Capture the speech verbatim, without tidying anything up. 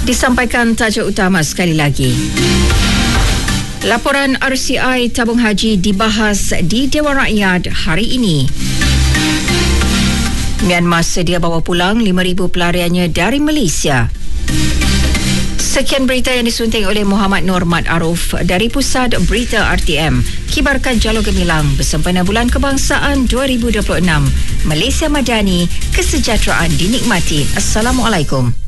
Disampaikan tajuk utama sekali lagi. Laporan R C I tabung haji dibahas di Dewan Rakyat hari ini. Myanmar sedia bawa pulang lima ribu pelariannya dari Malaysia. Sekian berita yang disunting oleh Muhammad Nur Mat Aruf dari Pusat Berita R T M. Kibarkan Jalur Gemilang bersempena Bulan Kebangsaan dua ribu dua puluh enam. Malaysia Madani, kesejahteraan dinikmati. Assalamualaikum.